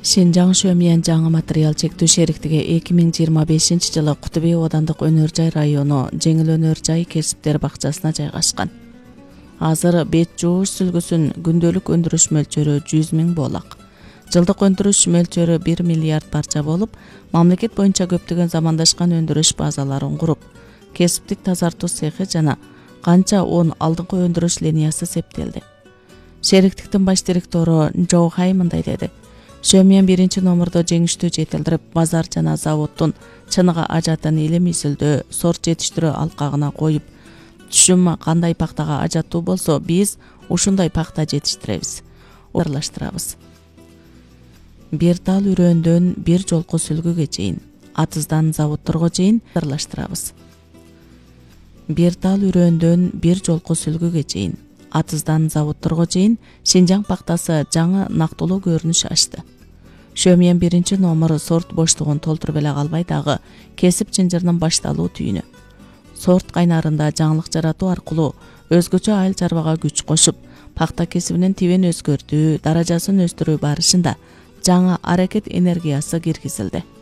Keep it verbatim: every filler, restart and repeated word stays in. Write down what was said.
Шинжаң Шөмиян жаңы материал чектүү шериктиги эки миң жыйырма бешинчи жылы Куту Бей оодандык өнөр жай району жеңил өнөр жай кесиптер бакчасына жайгашкан. Азыр бет жууш сүлгүсүн күндөлүк өндүрүш мөлчөрү жүз миң боолак. Жылдык өндүрүш мөлчөрү бир миллиард парча болуп, мамлекет боюнча көптөгөн замандашкан өндүрүш базаларын куруп, кесиптик тазартуу цехи жана канча он алдыңкы өндүрүш линиясы септелди. Шериктиктин баш директору Джо Хай мындай деди: Шөмиян биринчи номурдо жеңиштүү жетилдирип, базар жана заводдун чыныгы ажатын илим изилдөө, сорт жетиштирүү алкагына коюп, түшүм кандай пактага ажаттуу болсо, биз ушундай пакта жетиштиребиз, орлаштырабыз. Бир тал үрөөндөн бир жолку сүлгүгө чейин, атыздан заводторго чейин орлаштырабыз. Бир тал үрөөндөн бир жолку сүлгүгө чейин, атыздан заводторго чейин Шинжаң пактасы жаңы нактылуу көрүнүш ачты. Шөмиян биринчи номер сорт боштугун толтуруп эле калбай дагы кесип чынжырынын башталуу түйүнү. Сорт кайнарында жаңылык жаратуу аркылуу өзгөчө айыл чарбага күч кошуп, пакта кесибинин тибин өзгөртүү, даражасын өстүрүү барышында жаңы аракет энергиясы киргизилди.